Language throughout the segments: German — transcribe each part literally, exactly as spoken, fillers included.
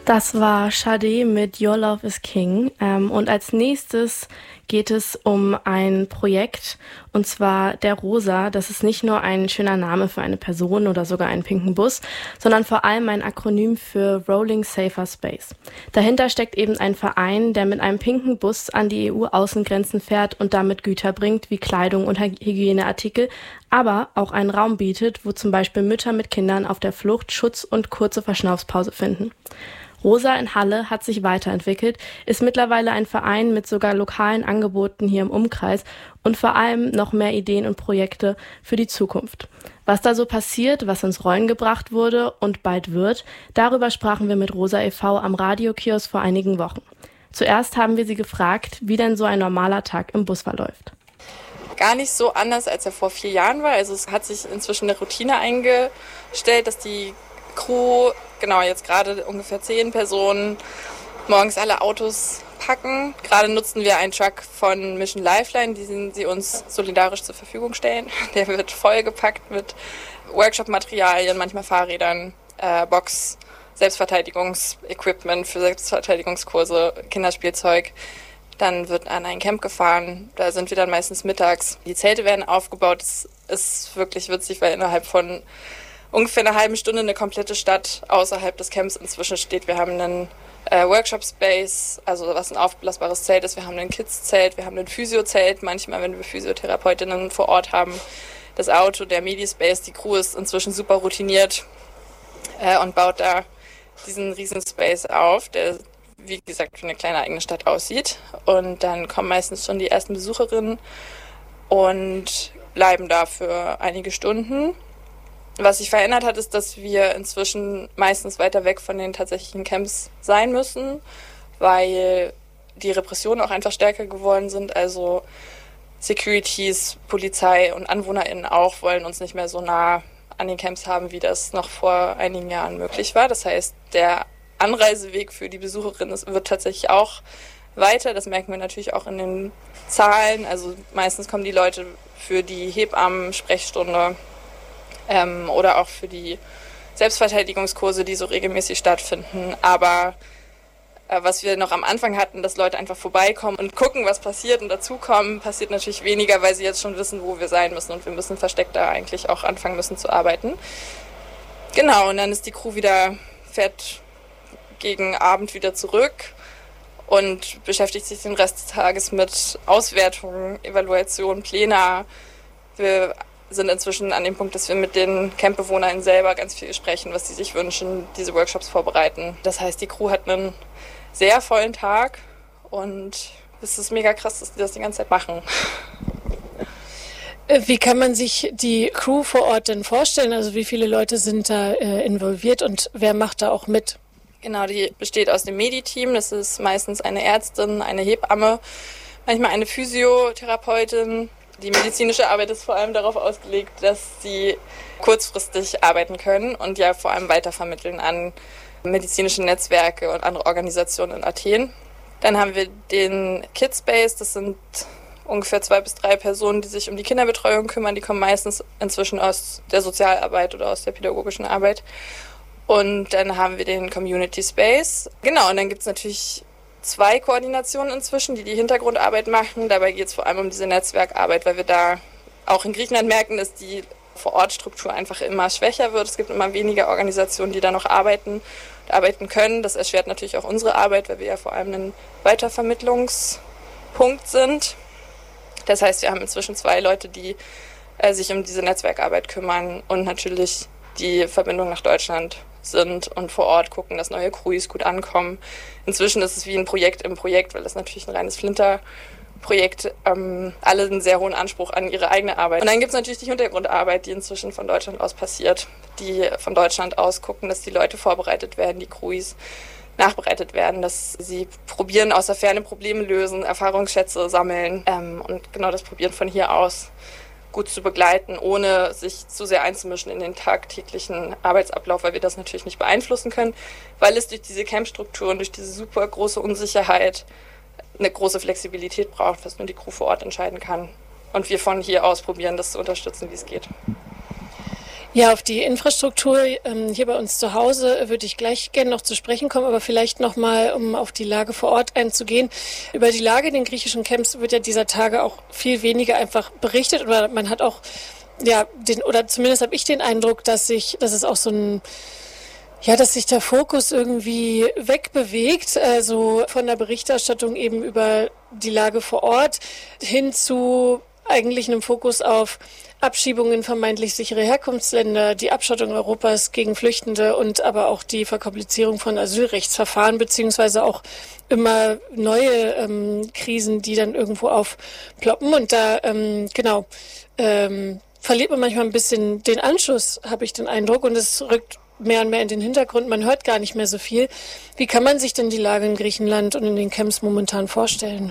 Das war Sade mit Your Love is King. Ähm, und als nächstes geht es um ein Projekt, und zwar der Rosa. Das ist nicht nur ein schöner Name für eine Person oder sogar einen pinken Bus, sondern vor allem ein Akronym für Rolling Safer Space. Dahinter steckt eben ein Verein, der mit einem pinken Bus an die E U-Außengrenzen fährt und damit Güter bringt, wie Kleidung und Hygieneartikel, aber auch einen Raum bietet, wo zum Beispiel Mütter mit Kindern auf der Flucht Schutz und kurze Verschnaufspause finden. Rosa in Halle hat sich weiterentwickelt, ist mittlerweile ein Verein mit sogar lokalen Angeboten hier im Umkreis und vor allem noch mehr Ideen und Projekte für die Zukunft. Was da so passiert, was ins Rollen gebracht wurde und bald wird, darüber sprachen wir mit Rosa e V am Radiokiosk vor einigen Wochen. Zuerst haben wir sie gefragt, wie denn so ein normaler Tag im Bus verläuft. Gar nicht so anders, als er vor vier Jahren war. Also es hat sich inzwischen eine Routine eingestellt, dass die Crew, genau jetzt gerade ungefähr zehn Personen, morgens alle Autos packen. Gerade nutzen wir einen Truck von Mission Lifeline, die sie uns solidarisch zur Verfügung stellen. Der wird vollgepackt mit Workshop-Materialien, manchmal Fahrrädern, äh, Box, Selbstverteidigungsequipment für Selbstverteidigungskurse, Kinderspielzeug. Dann wird an ein Camp gefahren, da sind wir dann meistens mittags. Die Zelte werden aufgebaut, das ist wirklich witzig, weil innerhalb von ungefähr eine halbe Stunde eine komplette Stadt außerhalb des Camps inzwischen steht. Wir haben einen äh, Workshop-Space, also was ein aufblasbares Zelt ist. Wir haben ein Kids-Zelt, wir haben ein Physio-Zelt, manchmal, wenn wir Physiotherapeutinnen vor Ort haben. Das Auto, der Medi-Space, die Crew ist inzwischen super routiniert äh, und baut da diesen riesen Space auf, der, wie gesagt, wie eine kleine eigene Stadt aussieht. Und dann kommen meistens schon die ersten Besucherinnen und bleiben da für einige Stunden. Was sich verändert hat, ist, dass wir inzwischen meistens weiter weg von den tatsächlichen Camps sein müssen, weil die Repressionen auch einfach stärker geworden sind. Also Securities, Polizei und AnwohnerInnen auch wollen uns nicht mehr so nah an den Camps haben, wie das noch vor einigen Jahren möglich war. Das heißt, der Anreiseweg für die Besucherinnen wird tatsächlich auch weiter. Das merken wir natürlich auch in den Zahlen. Also meistens kommen die Leute für die Hebammen-Sprechstunde Ähm, oder auch für die Selbstverteidigungskurse, die so regelmäßig stattfinden. Aber äh, was wir noch am Anfang hatten, dass Leute einfach vorbeikommen und gucken, was passiert und dazukommen, passiert natürlich weniger, weil sie jetzt schon wissen, wo wir sein müssen und wir müssen versteckter eigentlich auch anfangen müssen zu arbeiten. Genau, und dann ist die Crew wieder, fährt gegen Abend wieder zurück und beschäftigt sich den Rest des Tages mit Auswertungen, Evaluation, Pläne. Wir sind inzwischen an dem Punkt, dass wir mit den Campbewohnern selber ganz viel sprechen, was sie sich wünschen, diese Workshops vorbereiten. Das heißt, die Crew hat einen sehr vollen Tag und es ist mega krass, dass die das die ganze Zeit machen. Wie kann man sich die Crew vor Ort denn vorstellen? Also wie viele Leute sind da äh, involviert und wer macht da auch mit? Genau, die besteht aus dem Medi-Team. Das ist meistens eine Ärztin, eine Hebamme, manchmal eine Physiotherapeutin. Die medizinische Arbeit ist vor allem darauf ausgelegt, dass sie kurzfristig arbeiten können und ja vor allem weitervermitteln an medizinische Netzwerke und andere Organisationen in Athen. Dann haben wir den Kidspace, das sind ungefähr zwei bis drei Personen, die sich um die Kinderbetreuung kümmern. Die kommen meistens inzwischen aus der Sozialarbeit oder aus der pädagogischen Arbeit. Und dann haben wir den Community Space. Genau, und dann gibt es natürlich zwei Koordinationen inzwischen, die die Hintergrundarbeit machen. Dabei geht es vor allem um diese Netzwerkarbeit, weil wir da auch in Griechenland merken, dass die Vor-Ort-Struktur einfach immer schwächer wird. Es gibt immer weniger Organisationen, die da noch arbeiten, arbeiten können. Das erschwert natürlich auch unsere Arbeit, weil wir ja vor allem ein Weitervermittlungspunkt sind. Das heißt, wir haben inzwischen zwei Leute, die äh, sich um diese Netzwerkarbeit kümmern und natürlich die Verbindung nach Deutschland sind und vor Ort gucken, dass neue Crews gut ankommen. Inzwischen ist es wie ein Projekt im Projekt, weil das natürlich ein reines Flinter-Projekt, ähm, alle einen sehr hohen Anspruch an ihre eigene Arbeit. Und dann gibt es natürlich die Hintergrundarbeit, die inzwischen von Deutschland aus passiert, die von Deutschland aus gucken, dass die Leute vorbereitet werden, die Crews nachbereitet werden, dass sie probieren, aus der Ferne Probleme lösen, Erfahrungsschätze sammeln ähm, und genau das probieren von hier aus gut zu begleiten, ohne sich zu sehr einzumischen in den tagtäglichen Arbeitsablauf, weil wir das natürlich nicht beeinflussen können, weil es durch diese Campstruktur und durch diese super große Unsicherheit eine große Flexibilität braucht, was nur die Crew vor Ort entscheiden kann. Und wir von hier aus probieren, das zu unterstützen, wie es geht. Ja, auf die Infrastruktur ähm, hier bei uns zu Hause würde ich gleich gerne noch zu sprechen kommen, aber vielleicht noch mal, um auf die Lage vor Ort einzugehen. Über die Lage in den griechischen Camps wird ja dieser Tage auch viel weniger einfach berichtet, oder man hat auch, ja, den, oder zumindest habe ich den Eindruck, dass sich, dass es auch so ein, ja, dass sich der Fokus irgendwie wegbewegt, also von der Berichterstattung eben über die Lage vor Ort hin zu eigentlich einem Fokus auf Abschiebungen in vermeintlich sichere Herkunftsländer, die Abschottung Europas gegen Flüchtende und aber auch die Verkomplizierung von Asylrechtsverfahren, beziehungsweise auch immer neue ähm, Krisen, die dann irgendwo aufploppen. Und da, ähm, genau, ähm, verliert man manchmal ein bisschen den Anschluss, habe ich den Eindruck, und es rückt mehr und mehr in den Hintergrund. Man hört gar nicht mehr so viel. Wie kann man sich denn die Lage in Griechenland und in den Camps momentan vorstellen?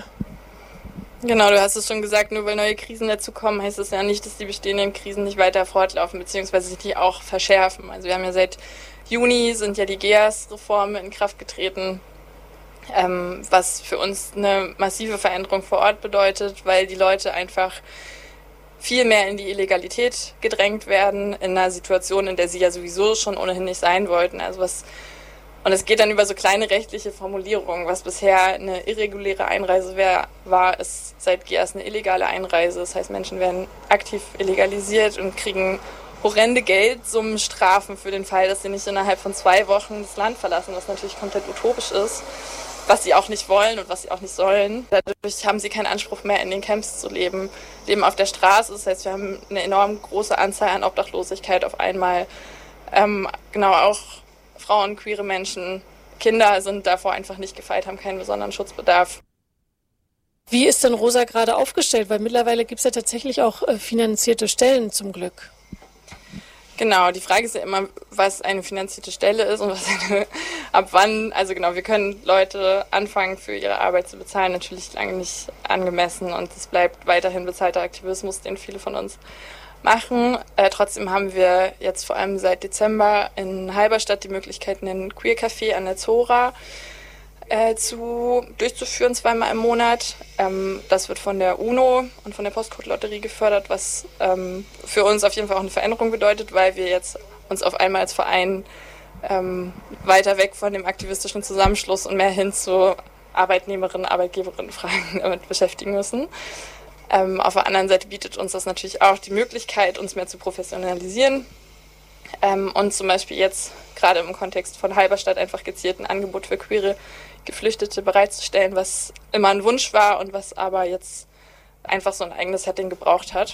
Genau, du hast es schon gesagt, nur weil neue Krisen dazu kommen, heißt es ja nicht, dass die bestehenden Krisen nicht weiter fortlaufen, beziehungsweise sich die auch verschärfen. Also wir haben ja seit Juni sind ja die G E A S-Reformen in Kraft getreten, ähm, was für uns eine massive Veränderung vor Ort bedeutet, weil die Leute einfach viel mehr in die Illegalität gedrängt werden, in einer Situation, in der sie ja sowieso schon ohnehin nicht sein wollten. Also was Und es geht dann über so kleine rechtliche Formulierungen. Was bisher eine irreguläre Einreise wär, war, ist seit G E A S eine illegale Einreise. Das heißt, Menschen werden aktiv illegalisiert und kriegen horrende Geldsummenstrafen für den Fall, dass sie nicht innerhalb von zwei Wochen das Land verlassen, was natürlich komplett utopisch ist, was sie auch nicht wollen und was sie auch nicht sollen. Dadurch haben sie keinen Anspruch mehr, in den Camps zu leben, leben auf der Straße. Das heißt, wir haben eine enorm große Anzahl an Obdachlosigkeit auf einmal. Ähm, genau, auch Frauen, queere Menschen, Kinder sind davor einfach nicht gefeit, haben keinen besonderen Schutzbedarf. Wie ist denn Rosa gerade aufgestellt? Weil mittlerweile gibt es ja tatsächlich auch äh, finanzierte Stellen zum Glück. Genau, die Frage ist ja immer, was eine finanzierte Stelle ist und was eine, ab wann. Also genau, wir können Leute anfangen, für ihre Arbeit zu bezahlen, natürlich lange nicht angemessen, und es bleibt weiterhin bezahlter Aktivismus, den viele von uns machen. Äh, trotzdem haben wir jetzt vor allem seit Dezember in Halberstadt die Möglichkeit, einen Queer-Café an der Zora äh, zu, durchzuführen, zweimal im Monat. Ähm, das wird von der UNO und von der Postcode-Lotterie gefördert, was ähm, für uns auf jeden Fall auch eine Veränderung bedeutet, weil wir jetzt uns auf einmal als Verein ähm, weiter weg von dem aktivistischen Zusammenschluss und mehr hin zu Arbeitnehmerinnen, Arbeitgeberinnen-Fragen damit beschäftigen müssen. Ähm, auf der anderen Seite bietet uns das natürlich auch die Möglichkeit, uns mehr zu professionalisieren ähm, und zum Beispiel jetzt gerade im Kontext von Halberstadt einfach gezielt ein Angebot für queere Geflüchtete bereitzustellen, was immer ein Wunsch war und was aber jetzt einfach so ein eigenes Setting gebraucht hat,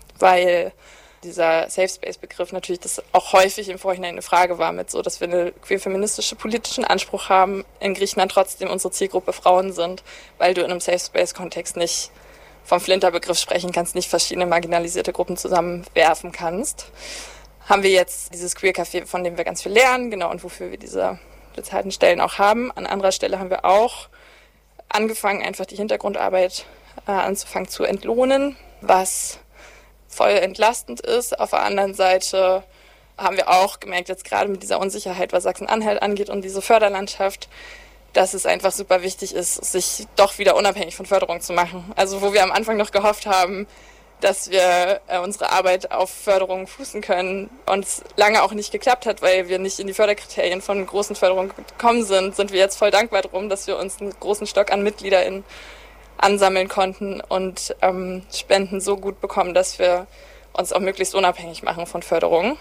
weil dieser Safe Space-Begriff natürlich das auch häufig im Vorhinein eine Frage war, mit so, dass wir einen queer-feministischen politischen Anspruch haben, in Griechenland trotzdem unsere Zielgruppe Frauen sind, weil du in einem Safe Space-Kontext nicht vom Flinter-Begriff sprechen kannst, nicht verschiedene marginalisierte Gruppen zusammenwerfen kannst. Haben wir jetzt dieses Queer-Café, von dem wir ganz viel lernen, genau, und wofür wir diese bezahlten Stellen auch haben. An anderer Stelle haben wir auch angefangen, einfach die Hintergrundarbeit äh, anzufangen zu entlohnen, was voll entlastend ist. Auf der anderen Seite haben wir auch gemerkt, jetzt gerade mit dieser Unsicherheit, was Sachsen-Anhalt angeht und diese Förderlandschaft, dass es einfach super wichtig ist, sich doch wieder unabhängig von Förderung zu machen. Also wo wir am Anfang noch gehofft haben, dass wir äh, unsere Arbeit auf Förderung fußen können und es lange auch nicht geklappt hat, weil wir nicht in die Förderkriterien von großen Förderungen gekommen sind, sind wir jetzt voll dankbar darum, dass wir uns einen großen Stock an MitgliederInnen ansammeln konnten und ähm, Spenden so gut bekommen, dass wir uns auch möglichst unabhängig machen von Förderungen.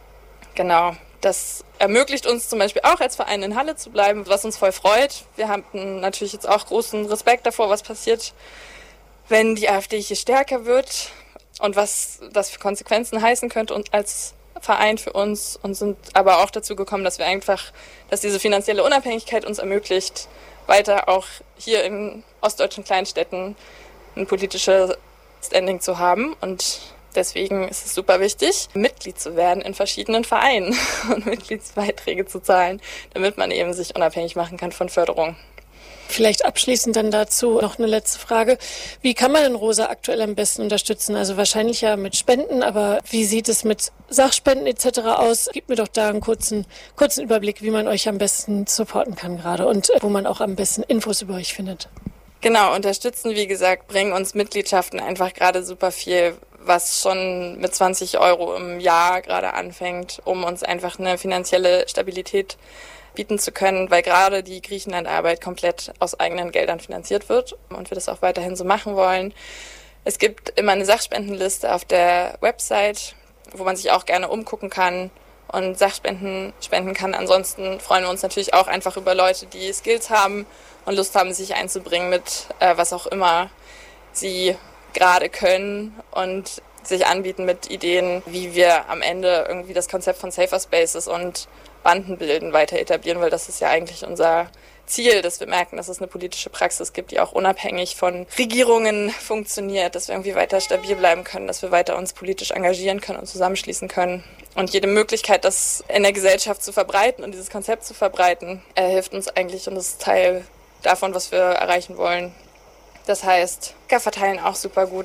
Genau. Das ermöglicht uns zum Beispiel auch als Verein in Halle zu bleiben, was uns voll freut. Wir haben natürlich jetzt auch großen Respekt davor, was passiert, wenn die AfD hier stärker wird und was das für Konsequenzen heißen könnte und als Verein für uns, und sind aber auch dazu gekommen, dass wir einfach, dass diese finanzielle Unabhängigkeit uns ermöglicht, weiter auch hier in ostdeutschen Kleinstädten ein politisches Standing zu haben, und deswegen ist es super wichtig, Mitglied zu werden in verschiedenen Vereinen und Mitgliedsbeiträge zu zahlen, damit man eben sich unabhängig machen kann von Förderung. Vielleicht abschließend dann dazu noch eine letzte Frage. Wie kann man denn Rosa aktuell am besten unterstützen? Also wahrscheinlich ja mit Spenden, aber wie sieht es mit Sachspenden et cetera aus? Gib mir doch da einen kurzen, kurzen Überblick, wie man euch am besten supporten kann gerade und wo man auch am besten Infos über euch findet. Genau, unterstützen, wie gesagt, bringen uns Mitgliedschaften einfach gerade super viel, was schon mit zwanzig Euro im Jahr gerade anfängt, um uns einfach eine finanzielle Stabilität bieten zu können, weil gerade die Griechenlandarbeit komplett aus eigenen Geldern finanziert wird und wir das auch weiterhin so machen wollen. Es gibt immer eine Sachspendenliste auf der Website, wo man sich auch gerne umgucken kann und Sachspenden spenden kann. Ansonsten freuen wir uns natürlich auch einfach über Leute, die Skills haben und Lust haben, sich einzubringen mit äh, was auch immer sie gerade können und sich anbieten mit Ideen, wie wir am Ende irgendwie das Konzept von Safer Spaces und Bandenbilden weiter etablieren, weil das ist ja eigentlich unser Ziel, dass wir merken, dass es eine politische Praxis gibt, die auch unabhängig von Regierungen funktioniert, dass wir irgendwie weiter stabil bleiben können, dass wir weiter uns politisch engagieren können und zusammenschließen können. Und jede Möglichkeit, das in der Gesellschaft zu verbreiten und dieses Konzept zu verbreiten, äh, hilft uns eigentlich und ist Teil davon, was wir erreichen wollen. Das heißt, Sticker verteilen auch super gut.